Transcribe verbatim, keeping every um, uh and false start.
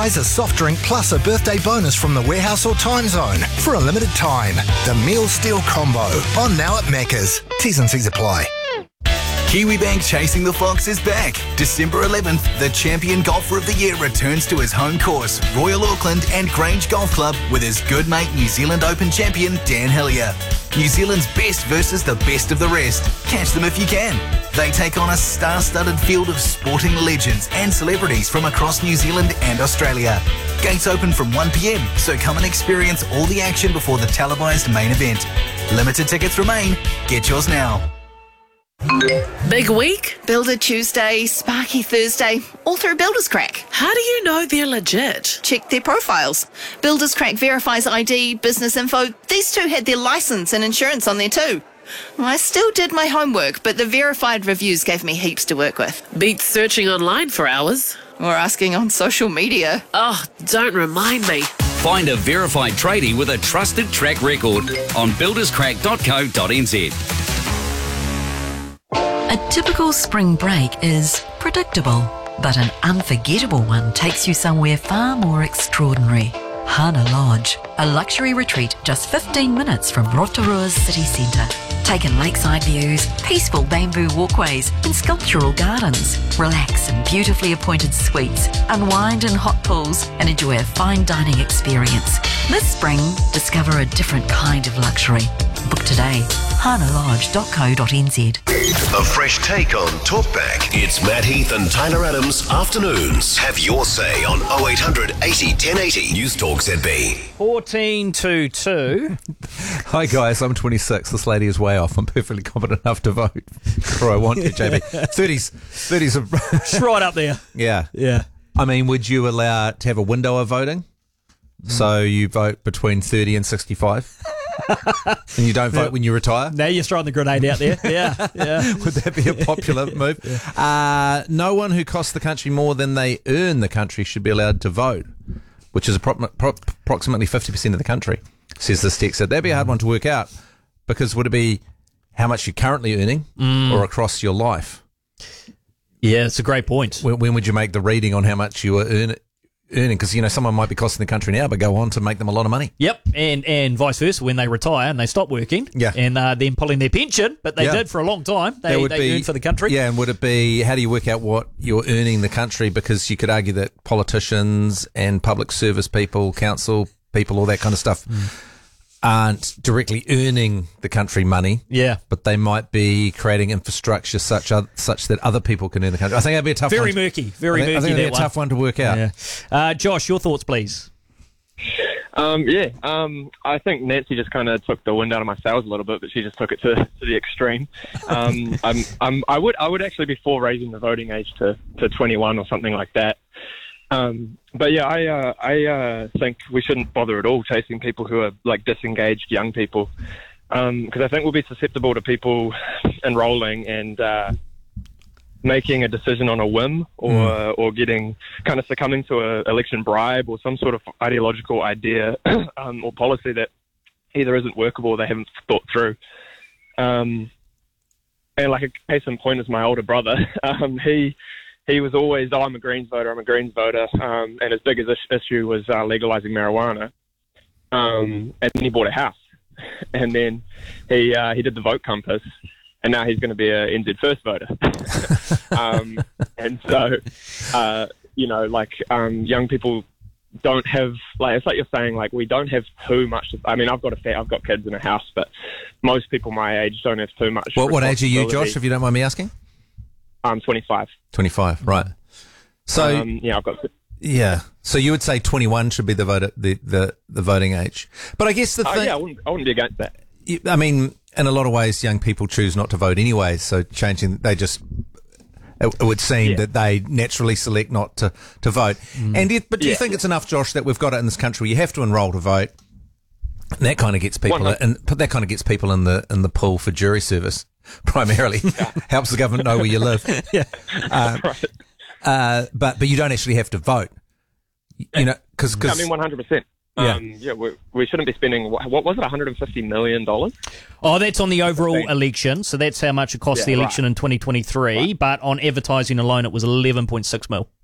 Buys a soft drink plus a birthday bonus from the Warehouse or Time Zone for a limited time. The Meal Steal Combo. On now at Macca's. T's and C's apply. Kiwibank Chasing the Fox is back. December eleventh, the champion golfer of the year returns to his home course, Royal Auckland and Grange Golf Club, with his good mate New Zealand Open champion Dan Hillier. New Zealand's best versus the best of the rest. Catch them if you can. They take on a star-studded field of sporting legends and celebrities from across New Zealand and Australia. Gates open from one p.m, so come and experience all the action before the televised main event. Limited tickets remain. Get yours now. Big week? Builder Tuesday, Sparky Thursday, all through Builders Crack. How do you know they're legit? Check their profiles. Builders Crack verifies I D, business info. These two had their licence and insurance on there too. I still did my homework, but the verified reviews gave me heaps to work with. Beats searching online for hours. Or asking on social media. Oh, don't remind me. Find a verified tradie with a trusted track record on builders crack dot co dot n z. A typical spring break is predictable, but an unforgettable one takes you somewhere far more extraordinary. Hana Lodge, a luxury retreat just fifteen minutes from Rotorua's city centre. Take in lakeside views, peaceful bamboo walkways and sculptural gardens. Relax in beautifully appointed suites, unwind in hot pools and enjoy a fine dining experience. This spring, discover a different kind of luxury. Book today. hana lodge dot co dot n z. A fresh take on Talkback. It's Matt Heath and Tyler Adams afternoons. Have your say on oh eight hundred eighty ten eighty. News Talk Z B. fourteen to two. Hi guys, I'm twenty-six. This lady is way off. I'm perfectly competent enough to vote. Or I want to, J B. thirties. thirties are... It's right up there. Yeah. Yeah. I mean, would you allow to have a window of voting? Mm. So you vote between thirty and sixty-five? And you don't vote yeah. when you retire? Now you're throwing the grenade out there. Yeah, yeah. Would that be a popular move? Yeah. Uh, no one who costs the country more than they earn the country should be allowed to vote, which is appro- pro- approximately fifty percent of the country, says this text. So that'd be a hard one to work out, because would it be how much you're currently earning mm. or across your life? Yeah, it's a great point. When, when would you make the reading on how much you are earning? Earning, because you know someone might be costing the country now, but go on to make them a lot of money. Yep, and and vice versa when they retire and they stop working, yeah, and uh, then pulling their pension, but they yeah. did for a long time. They would they be, earned for the country. Yeah, and would it be? How do you work out what you're earning the country? Because you could argue that politicians and public service people, council people, all that kind of stuff, mm. aren't directly earning the country money. Yeah, but they might be creating infrastructure such uh, such that other people can earn the country. I think that'd be a tough. Very one. murky. Very I think, murky. I think that'd be a one. tough one to work out. Yeah. Uh, Josh, your thoughts, please. Um, yeah, um, I think Nancy just kind of took the wind out of my sails a little bit, but she just took it to, to the extreme. Um, I'm, I'm, I would, I would actually be for raising the voting age to, to twenty-one or something like that. Um, but yeah, I, uh, I uh, think we shouldn't bother at all chasing people who are like disengaged young people, because um, I think we'll be susceptible to people enrolling and uh, making a decision on a whim, or mm. or getting kind of succumbing to an election bribe or some sort of ideological idea um, or policy that either isn't workable or they haven't thought through. Um, and like a case in point is my older brother. um, he he was always, oh, I'm a Greens voter, I'm a Greens voter, um, and his biggest issue was uh, legalizing marijuana. Um, and then he bought a house, and then he uh, he did the vote compass. And now he's going to be a N Z First voter. um, and so, uh, you know, like um, young people don't have, like, it's like you're saying, like, we don't have too much. I mean, I've got a fa- I've got kids in a house, but most people my age don't have too much. What, what age are you, Josh, if you don't mind me asking? I'm twenty-five. twenty-five, right. So, um, yeah, I've got. Yeah. So you would say twenty-one should be the voter, the, the, the voting age. But I guess the uh, thing. Yeah, I wouldn't, I wouldn't be against that. I mean, in a lot of ways, young people choose not to vote anyway. So changing, they just, it, it would seem yeah. that they naturally select not to, to vote. Mm. And it, but do yeah. you think it's enough, Josh, that we've got it in this country? You have to enrol to vote. And that kind of gets people, and that kind of gets people in the in the pool for jury service, primarily. Yeah. Helps the government know where you live. yeah. Uh, right. uh, but but you don't actually have to vote. You know, because I mean, one hundred percent. Yeah, um, yeah, we, we shouldn't be spending, what, what was it, one hundred fifty million dollars? Oh, that's on the overall election, so that's how much it cost yeah, the election right. in twenty twenty-three, right. But on advertising alone, it was eleven point six mil.